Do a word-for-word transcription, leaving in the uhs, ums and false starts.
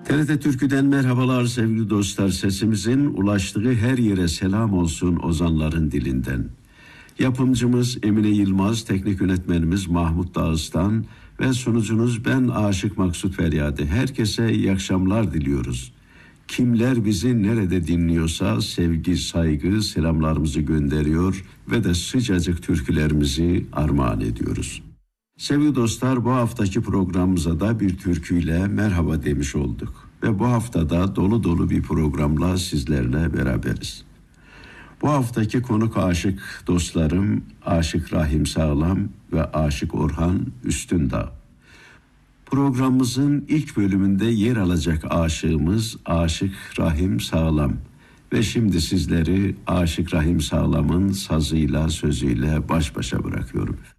T R T Türkü'den merhabalar sevgili dostlar. Sesimizin ulaştığı her yere selam olsun ozanların dilinden. Yapımcımız Emine Yılmaz, teknik yönetmenimiz Mahmut Dağıstan ve sunucunuz ben Aşık Maksut Feryadi. Herkese iyi akşamlar diliyoruz. Kimler bizi nerede dinliyorsa sevgi, saygı, selamlarımızı gönderiyor ve de sıcacık türkülerimizi armağan ediyoruz. Sevgili dostlar, bu haftaki programımıza da bir türküyle merhaba demiş olduk. Ve bu haftada dolu dolu bir programla sizlerle beraberiz. Bu haftaki konuk aşık dostlarım Aşık Rahim Sağlam ve Aşık Orhan Üstündağ. Programımızın ilk bölümünde yer alacak aşığımız Aşık Rahim Sağlam. Ve şimdi sizleri Aşık Rahim Sağlam'ın sazıyla, sözüyle baş başa bırakıyorum.